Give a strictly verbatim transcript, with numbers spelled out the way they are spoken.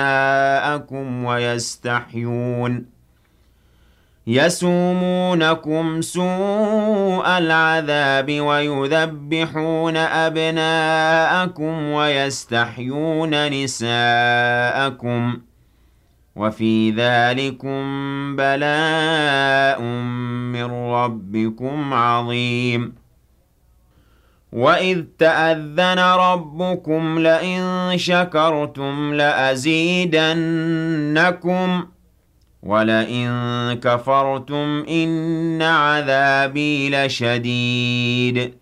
نساءكم ويستحيون يسومونكم سوء العذاب ويذبحون أبناءكم ويستحيون نساءكم وفي ذلكم بلاء من ربكم عظيم وَإِذْ تَأَذَّنَ رَبُّكُمْ لَئِن شَكَرْتُمْ لَأَزِيدَنَّكُمْ وَلَئِن كَفَرْتُمْ إِنَّ عَذَابِي لَشَدِيدٌ